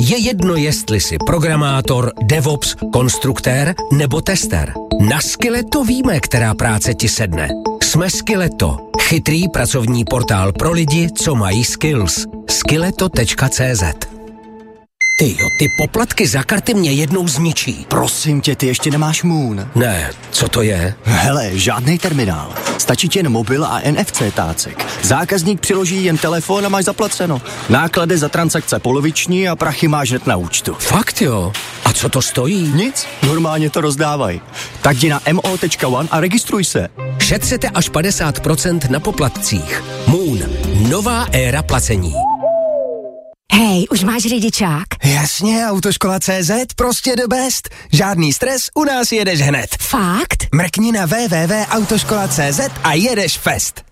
Je jedno, jestli jsi programátor, DevOps, konstruktér nebo tester. Na Skilleto víme, která práce ti sedne. Jsme Skilleto, chytrý pracovní portál pro lidi, co mají skills. Skilleto.cz. Tyjo, ty poplatky za karty mě jednou zničí. Prosím tě, ty ještě nemáš Moon. Ne, co to je? Hele, žádnej terminál. Stačí ti jen mobil a NFC tácek. Zákazník přiloží jen telefon a máš zaplaceno. Náklady za transakce poloviční a prachy máš hned na účtu. Fakt jo? A co to stojí? Nic, normálně to rozdávají. Tak jdi na mo.one a registruj se. Šetřete až 50% na poplatcích. Moon. Nová éra placení. Hej, už máš řidičák? Jasně, Autoškola.cz, prostě the best. Žádný stres, u nás jedeš hned. Fakt? Mrkni na www.autoškola.cz a jedeš fest.